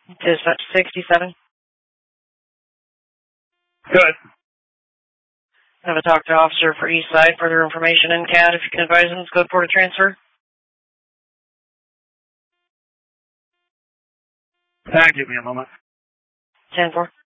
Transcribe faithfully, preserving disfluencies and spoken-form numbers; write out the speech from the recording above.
Dispatch sixty-seven. Good. Have a talk to officer for East Side. Further information in C A D if you can advise him. Code port of transfer. Ah, give me a moment. ten four.